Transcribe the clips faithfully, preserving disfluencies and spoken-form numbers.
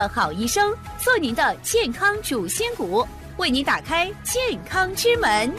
好医生，做您的健康主心骨，为您打开健康之门。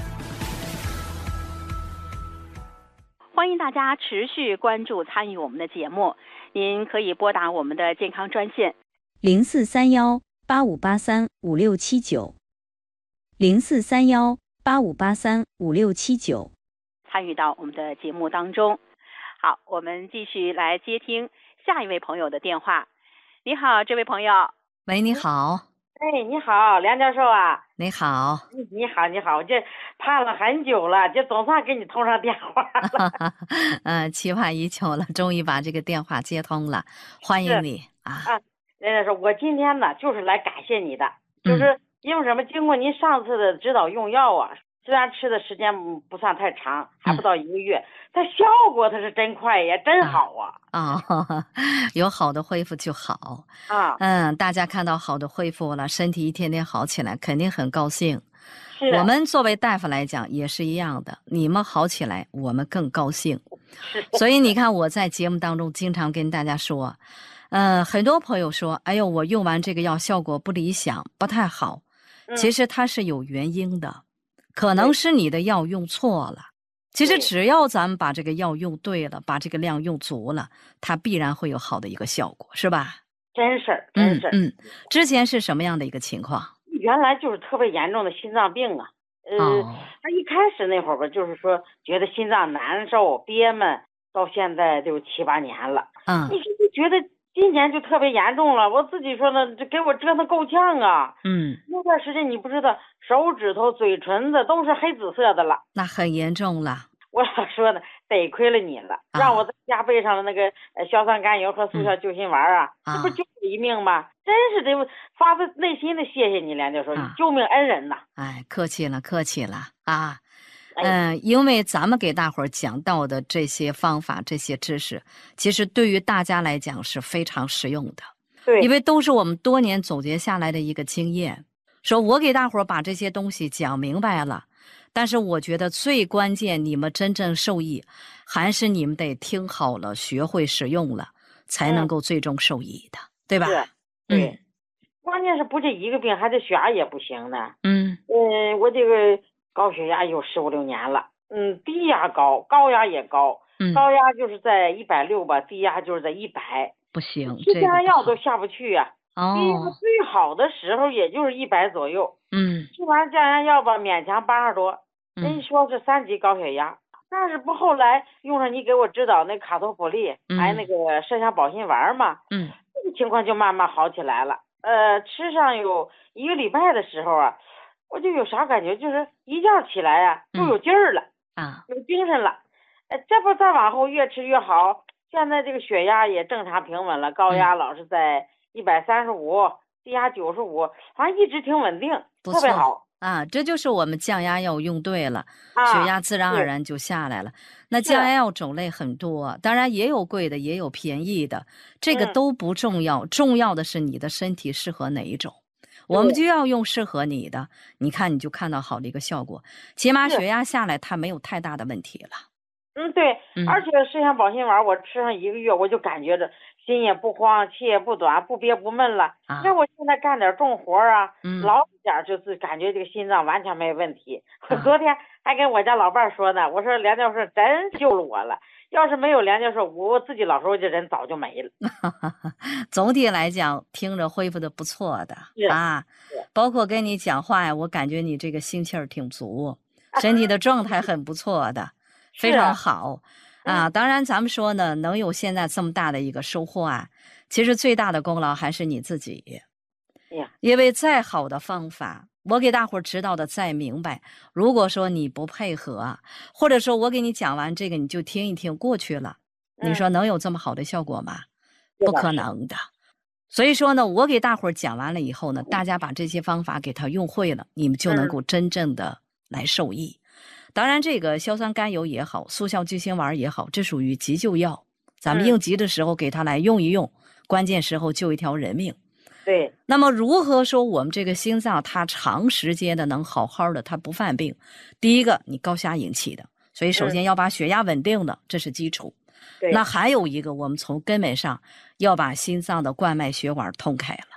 欢迎大家持续关注参与我们的节目，您可以拨打我们的健康专线零四三幺八五八三五六七九，零四三幺八五八三五六七九， 参与到我们的节目当中。好，我们继续来接听下一位朋友的电话。你好，这位朋友。 喂，你好。 哎，你好，梁教授啊。 你好。 你好，你好，我这盼了很久了，这总算给你通上电话了。 嗯，期盼已久了，终于把这个电话接通了，欢迎你啊。 啊，梁教授，我今天呢就是来感谢你的，就是因为什么？经过您上次的指导用药啊，虽然吃的时间不算太长，还不到一个月，嗯、但效果它是真快呀，真好啊！ 啊、哦，有好的恢复就好啊。 嗯，大家看到好的恢复了，身体一天天好起来，肯定很高兴。 是。 我们作为大夫来讲也是一样的，你们好起来，我们更高兴。 是。 所以你看，我在节目当中经常跟大家说，呃，很多朋友说，哎呦，我用完这个药效果不理想，不太好。 嗯、 其实它是有原因的。可能是你的药用错了，其实只要咱们把这个药用对了，把这个量用足了，它必然会有好的一个效果，是吧？ 真是，真是。 嗯嗯，之前是什么样的一个情况？ 原来就是特别严重的心脏病啊，呃， 哦、 他一开始那会儿吧，就是说觉得心脏难受、憋闷，到现在就七八年了。 嗯， 你就觉得今年就特别严重了，我自己说呢，这给我折腾够呛啊。 嗯， 那段时间你不知道，手指头、嘴唇子都是黑紫色的了， 那很严重了。 我老说呢，得亏了你了， 啊、 让我在家备上了那个呃硝酸甘油和速效救心丸啊， 嗯、 这不救我一命吗？真是得发自内心的谢谢你，梁教授， 啊、 你救命恩人呐！ 哎，客气了，客气了啊。嗯、呃，因为咱们给大伙儿讲到的这些方法、这些知识，其实对于大家来讲是非常实用的。 对， 因为都是我们多年总结下来的一个经验。说我给大伙儿把这些东西讲明白了，但是我觉得最关键，你们真正受益，还是你们得听好了，学会使用了，才能够最终受益的，嗯、对吧？ 对，嗯，关键是不这一个病，还这血压也不行呢。 嗯嗯，我这个高血压有十五六年了，嗯，低压高，高压也高， 嗯， 高压就是在一百六吧，低压就是在一百， 不行， 吃降压药都下不去呀、 啊。 低压最好的时候也就是一百左右， 嗯， 吃完降压药吧，勉强八十多，人说是三级高血压。嗯，但是不后来用上你给我指导那卡托普利，嗯、还那个麝香保心丸嘛， 嗯， 这个情况就慢慢好起来了。呃，吃上有一个礼拜的时候啊，我就有啥感觉，就是一觉起来啊，就有劲儿了， 嗯、啊， 有精神了。呃，这不再往后越吃越好，现在这个血压也正常平稳了，高压老是在一百三十五，低压九十五，反正一直挺稳定，特别好。 啊，这就是我们降压药用对了，啊、血压自然而然就下来了。那降压药种类很多，当然也有贵的，也有便宜的，这个都不重要，嗯、重要的是你的身体适合哪一种，我们就要用适合你的。你看，你就看到好的一个效果，起码血压下来，它没有太大的问题了。 嗯，对，嗯、而且麝香保心丸我吃上一个月，我就感觉着心也不慌，气也不短，不憋不闷了。那、啊、我现在干点重活啊，嗯、老一点就是感觉这个心脏完全没问题。我、啊、昨天还跟我家老伴说呢，我说梁教授真救了我了，要是没有梁教授，我自己老说这人早就没了。 总体来讲，听着恢复的不错的啊，包括跟你讲话呀，我感觉你这个心气儿挺足，身体的状态很不错的。非常好啊！当然，咱们说呢，能有现在这么大的一个收获啊，其实最大的功劳还是你自己。因为再好的方法，我给大伙儿指导的再明白，如果说你不配合，或者说我给你讲完这个你就听一听过去了，你说能有这么好的效果吗？不可能的。所以说呢，我给大伙儿讲完了以后呢，大家把这些方法给它用会了，你们就能够真正的来受益。当然，这个硝酸甘油也好，速效救心丸也好，这属于急救药，咱们应急的时候给它来用一用，嗯、关键时候救一条人命。 对。 那么如何说我们这个心脏它长时间的能好好的，它不犯病？第一个，你高压引起的，所以首先要把血压稳定的，嗯、这是基础。 对。 那还有一个，我们从根本上要把心脏的冠脉血管通开了。